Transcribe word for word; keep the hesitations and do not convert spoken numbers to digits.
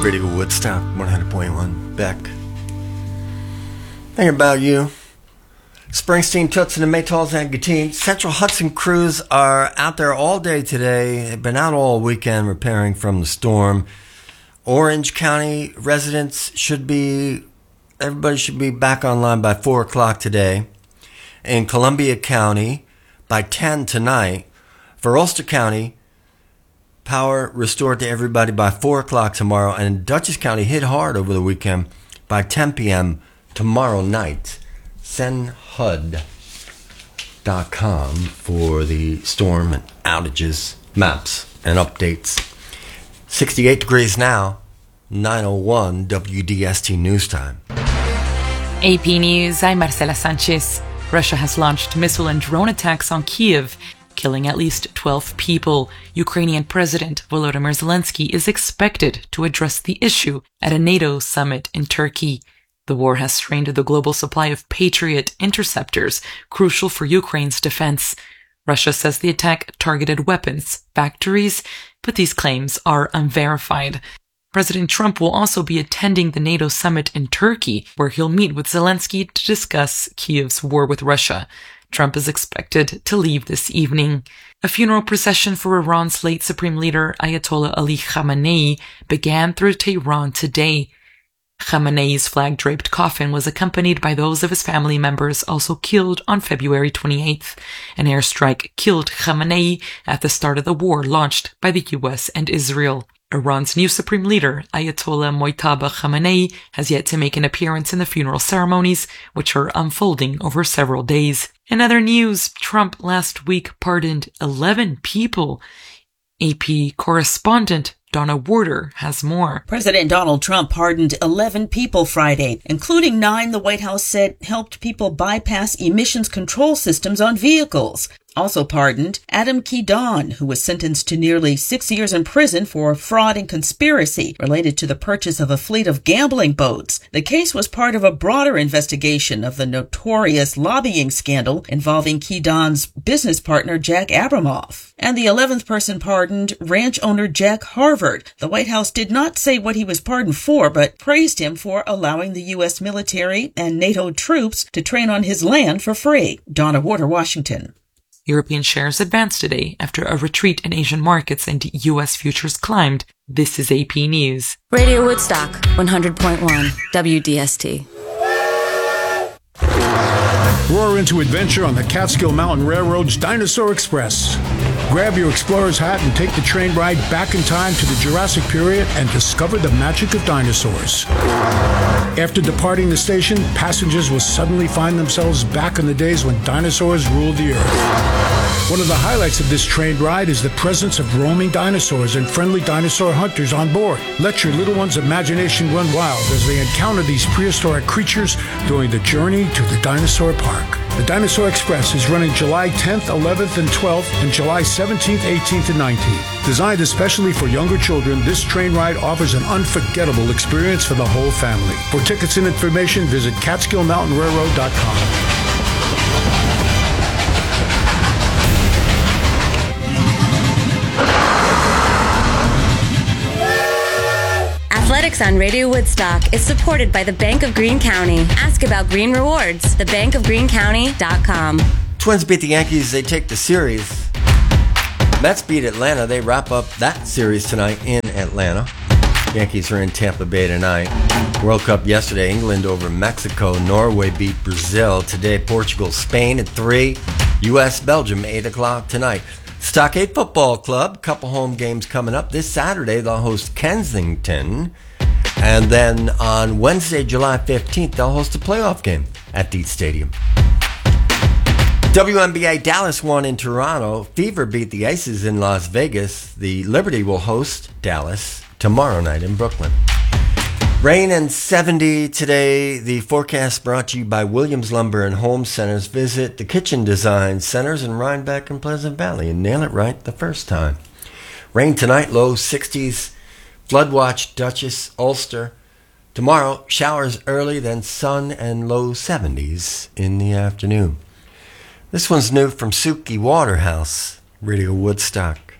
Radio Woodstock, one hundred point one, Beck. Thinking about you. Springsteen, Toots, and the Maytals and Gatine. Central Hudson crews are out there all day today. They've been out all weekend repairing from the storm. Orange County residents should be, everybody should be back online by four o'clock today. In Columbia County, by ten tonight. For Ulster County, power restored to everybody by four o'clock tomorrow. And Dutchess County hit hard over the weekend by ten p.m. tomorrow night. send hud dot com for the storm and outages, maps, and updates. sixty-eight degrees now, nine oh one W D S T News Time. A P News, I'm Marcela Sanchez. Russia has launched missile and drone attacks on Kiev, killing at least twelve people. Ukrainian President Volodymyr Zelensky is expected to address the issue at a NATO summit in Turkey. The war has strained the global supply of Patriot interceptors, crucial for Ukraine's defense. Russia says the attack targeted weapons factories, but these claims are unverified. President Trump will also be attending the NATO summit in Turkey, where he'll meet with Zelensky to discuss Kiev's war with Russia. Trump is expected to leave this evening. A funeral procession for Iran's late Supreme Leader Ayatollah Ali Khamenei began through Tehran today. Khamenei's flag-draped coffin was accompanied by those of his family members also killed on February twenty-eighth. An airstrike killed Khamenei at the start of the war launched by the U S and Israel. Iran's new supreme leader, Ayatollah Mojtaba Khamenei, has yet to make an appearance in the funeral ceremonies, which are unfolding over several days. In other news, Trump last week pardoned eleven people. A P correspondent Donna Warder has more. President Donald Trump pardoned eleven people Friday, including nine the White House said helped people bypass emissions control systems on vehicles. Also pardoned Adam Kedon, who was sentenced to nearly six years in prison for fraud and conspiracy related to the purchase of a fleet of gambling boats. The case was part of a broader investigation of the notorious lobbying scandal involving Kedon's business partner Jack Abramoff. And the eleventh person pardoned, ranch owner Jack Harvard. The White House did not say what he was pardoned for, but praised him for allowing the U S military and NATO troops to train on his land for free. Donna Warder, Washington. European shares advanced today after a retreat in Asian markets and U S futures climbed. This is A P News. Radio Woodstock, one hundred point one W D S T. Roar into adventure on the Catskill Mountain Railroad's Dinosaur Express. Grab your explorer's hat and take the train ride back in time to the Jurassic period and discover the magic of dinosaurs. After departing the station, passengers will suddenly find themselves back in the days when dinosaurs ruled the earth. One of the highlights of this train ride is the presence of roaming dinosaurs and friendly dinosaur hunters on board. Let your little one's imagination run wild as they encounter these prehistoric creatures during the journey to the dinosaur park. The Dinosaur Express is running July tenth, eleventh, and twelfth, and July seventeenth, eighteenth, and nineteenth. Designed especially for younger children, this train ride offers an unforgettable experience for the whole family. For tickets and information, visit catskill mountain railroad dot com. Athletics on Radio Woodstock is supported by the Bank of Greene County. Ask about Green Rewards. the bank of greene county dot com. Twins beat the Yankees. They take the series. Mets beat Atlanta. They wrap up that series tonight in Atlanta. Yankees are in Tampa Bay tonight. World Cup yesterday. England over Mexico. Norway beat Brazil. Today, Portugal, Spain at three. U S, Belgium, eight o'clock tonight. Stockade Football Club, couple home games coming up. This Saturday, they'll host Kensington. And then on Wednesday, July fifteenth, they'll host a playoff game at Dietz Stadium. W N B A, Dallas won in Toronto. Fever beat the Aces in Las Vegas. The Liberty will host Dallas tomorrow night in Brooklyn. Rain and seventy today. The forecast brought to you by Williams Lumber and Home Centers. Visit the Kitchen Design Centers in Rhinebeck and Pleasant Valley and nail it right the first time. Rain tonight, low sixties. Flood watch, Dutchess, Ulster. Tomorrow, showers early, then sun and low seventies in the afternoon. This one's new from Suki Waterhouse, Radio Woodstock.